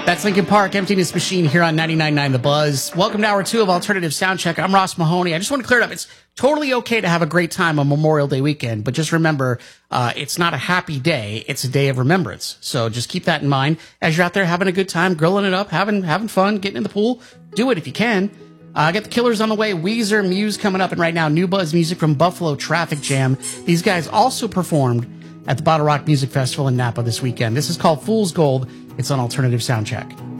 That's Linkin Park, Emptiness Machine here on 99.9 The Buzz. Welcome to Hour 2 of Alternative Soundcheck. I'm Ross Mahoney. I just want to clear it up. It's totally okay to have a great time on Memorial Day weekend, but just remember, it's not a happy day. It's a day of remembrance. So just keep that in mind as you're out there having a good time, grilling it up, having fun, getting in the pool. Do it if you can. Got the Killers on the way, Weezer, Muse coming up, and right now, new Buzz music from Buffalo Traffic Jam. These guys also performed at the Bottle Rock Music Festival in Napa this weekend. This is called Fool's Gold. It's on Alternative Soundcheck.